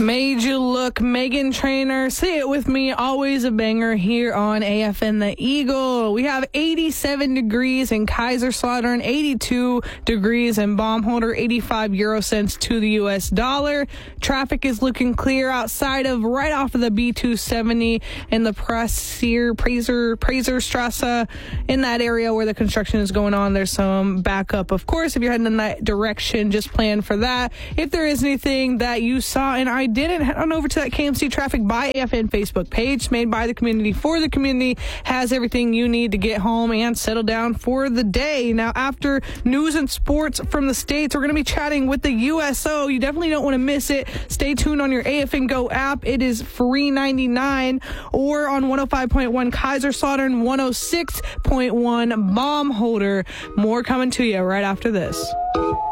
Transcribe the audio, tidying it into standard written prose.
Made you look, Meghan Trainor. Say it with me, always a banger here on AFN The Eagle. We have 87 degrees in Kaiserslautern, 82 degrees in Baumholder, 85 euro cents to the U.S. dollar. Traffic is looking clear outside of right off of the B270 in the Praserstrasse. In that area where the construction is going on, there's some backup. Of course, if you're heading in that direction, just plan for that. If there is anything that you saw and I didn't, head on over to that KMC Traffic by AFN Facebook page, made by the community for the community, has everything you need to get home and settle down for the day. Now, after news and sports from the States, we're going to be chatting with the USO. You definitely don't want to miss it. Stay tuned on your AFN Go app. It is free 99 or on 105.1 Kaiserslautern, 106.1 Baumholder. More coming to you right after this.